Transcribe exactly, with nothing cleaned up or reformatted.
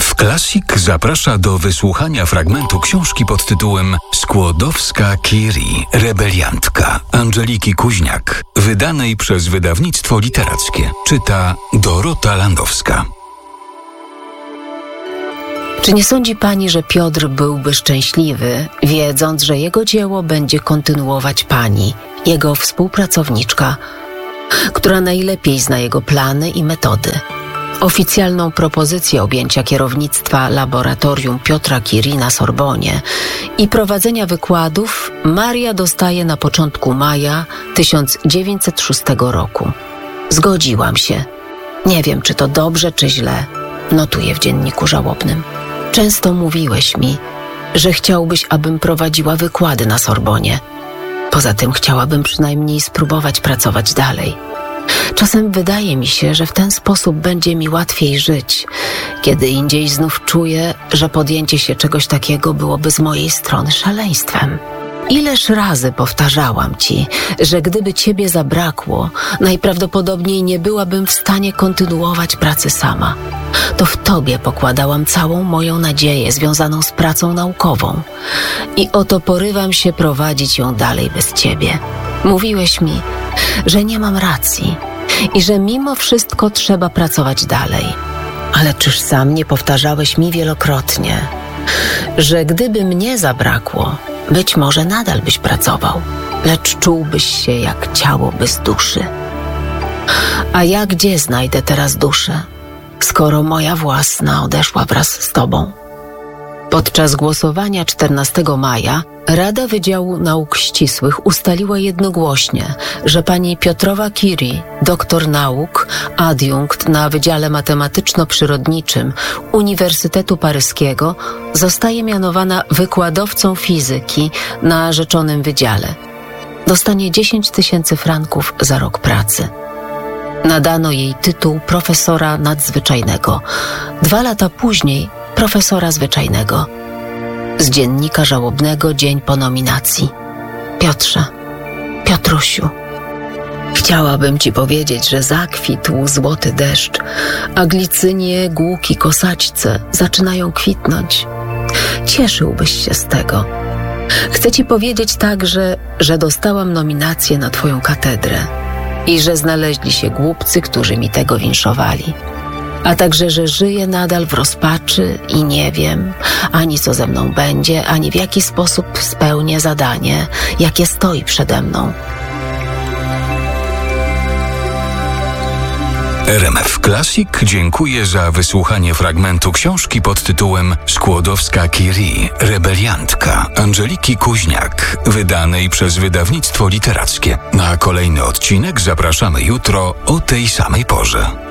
F Classic zaprasza do wysłuchania fragmentu książki pod tytułem Skłodowska-Curie, rebeliantka Angeliki Kuźniak, wydanej przez wydawnictwo literackie. Czyta Dorota Landowska. Czy nie sądzi pani, że Piotr byłby szczęśliwy, wiedząc, że jego dzieło będzie kontynuować pani, jego współpracowniczka, która najlepiej zna jego plany i metody? Oficjalną propozycję objęcia kierownictwa laboratorium Piotra Curie na Sorbonie i prowadzenia wykładów Maria dostaje na początku maja tysiąc dziewięćset szóstego roku. Zgodziłam się. Nie wiem, czy to dobrze, czy źle. Notuję w dzienniku żałobnym. Często mówiłeś mi, że chciałbyś, abym prowadziła wykłady na Sorbonie. Poza tym chciałabym przynajmniej spróbować pracować dalej. Czasem wydaje mi się, że w ten sposób będzie mi łatwiej żyć. Kiedy indziej znów czuję, że podjęcie się czegoś takiego byłoby z mojej strony szaleństwem. Ileż razy powtarzałam ci, że gdyby ciebie zabrakło, najprawdopodobniej nie byłabym w stanie kontynuować pracy sama. To w tobie pokładałam całą moją nadzieję związaną z pracą naukową. I oto porywam się prowadzić ją dalej bez ciebie. Mówiłeś mi, że nie mam racji i że mimo wszystko trzeba pracować dalej. Ale czyż sam nie powtarzałeś mi wielokrotnie, że gdyby mnie zabrakło, być może nadal byś pracował, lecz czułbyś się jak ciało bez duszy. A ja gdzie znajdę teraz duszę, skoro moja własna odeszła wraz z tobą? Podczas głosowania czternastego maja Rada Wydziału Nauk Ścisłych ustaliła jednogłośnie, że pani Piotrowa Curie, doktor nauk, adiunkt na Wydziale Matematyczno-Przyrodniczym Uniwersytetu Paryskiego, zostaje mianowana wykładowcą fizyki na rzeczonym wydziale. Dostanie dziesięć tysięcy franków za rok pracy. Nadano jej tytuł profesora nadzwyczajnego. Dwa lata później profesora zwyczajnego. Z dziennika żałobnego dzień po nominacji. Piotrze, Piotrusiu, chciałabym ci powiedzieć, że zakwitł złoty deszcz, a glicynie, głuki, kosaćce zaczynają kwitnąć. Cieszyłbyś się z tego. Chcę ci powiedzieć także, że dostałam nominację na twoją katedrę i że znaleźli się głupcy, którzy mi tego winszowali. A także, że żyję nadal w rozpaczy i nie wiem ani co ze mną będzie, ani w jaki sposób spełnię zadanie, jakie stoi przede mną. R M F Classic dziękuję za wysłuchanie fragmentu książki pod tytułem Skłodowska-Curie, rebeliantka Angeliki Kuźniak, wydanej przez wydawnictwo literackie. Na kolejny odcinek zapraszamy jutro o tej samej porze.